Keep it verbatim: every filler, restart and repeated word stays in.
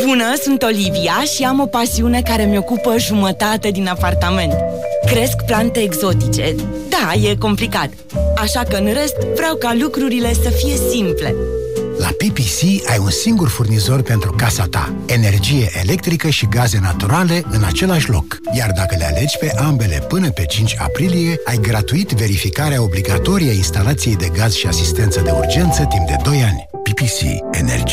Bună, sunt Olivia și am o pasiune care mi ocupă jumătate din apartament. Cresc plante exotice. Da, e complicat. Așa că în rest vreau ca lucrurile să fie simple. La P P C ai un singur furnizor pentru casa ta. Energie electrică și gaze naturale în același loc. Iar dacă le alegi pe ambele până pe cinci aprilie, ai gratuit verificarea obligatorie a instalației de gaz și asistență de urgență timp de doi ani. P P C. Energie